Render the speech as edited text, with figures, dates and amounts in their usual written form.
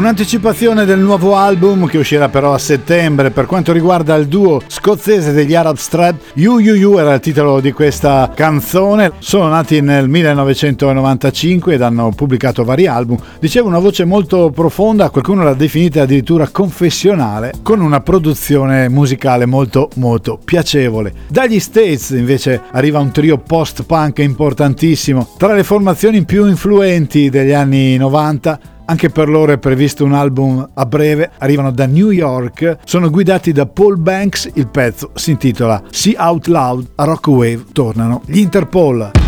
Un'anticipazione del nuovo album che uscirà però a settembre. Per quanto riguarda il duo scozzese degli Arab Strap, You You You era il titolo di questa canzone. Sono nati nel 1995 ed hanno pubblicato vari album. Dicevo, una voce molto profonda, qualcuno l'ha definita addirittura confessionale, con una produzione musicale molto molto piacevole. Dagli States invece arriva un trio post-punk importantissimo, tra le formazioni più influenti degli anni 90. Anche per loro è previsto un album a breve, arrivano da New York, sono guidati da Paul Banks, il pezzo si intitola See Out Loud, a Rockwave tornano gli Interpol.